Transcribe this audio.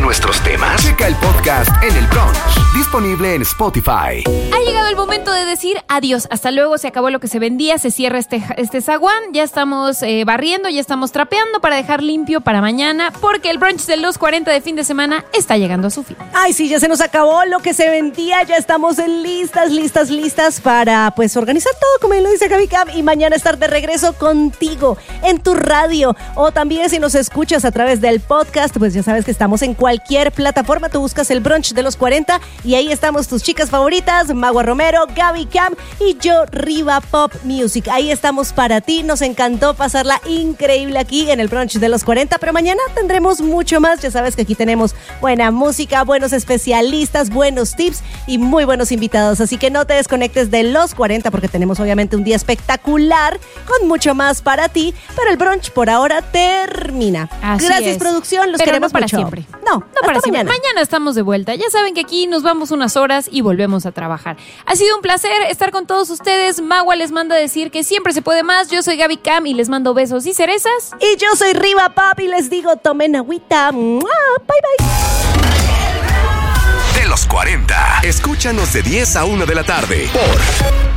nuestros temas? Checa el podcast en El Brunch, disponible en Spotify. Ha llegado el momento de decir adiós. Hasta luego, se acabó lo que se vendía, se cierra este zaguán. Ya estamos barriendo, ya estamos trapeando para dejar limpio para mañana, porque el brunch de los 40 de fin de semana está llegando a su fin. Ay, sí, ya se nos acabó lo que se vendía. Ya estamos listas para pues organizar todo, como lo dice Gaby Cam, y mañana estar de regreso contigo en tu radio. O también si nos escuchas a través del podcast, pues ya sabes que estamos en cualquier plataforma. Tú buscas el brunch de los 40 y ahí estamos tus chicas favoritas, Magua Romero, Gaby Cam y yo, Riva Pop Music. Ahí estamos para ti. Nos encantó pasarla increíble aquí en el brunch de los 40, pero mañana tendremos mucho más. Ya sabes que aquí tenemos buena música, buenos especialistas, buenos tips y muy buenos invitados. Así que no te desconectes de los 40 porque tenemos obviamente un día espectacular con mucho más para ti, pero el brunch por ahora termina. Así Gracias, es. Producción, los pero queremos no para mucho. siempre. No para hasta siempre. Mañana estamos de vuelta. Ya saben que aquí nos vamos unas horas y volvemos a trabajar. Ha sido un placer estar con todos ustedes. Magua les manda a decir que siempre se puede más. Yo soy Gaby Cam y les mando besos y cerezas. Y yo soy Riva Pop y les digo, tomen agüita. ¡Mua! Bye, bye. De los 40. Escúchanos de 10 a 1 de la tarde por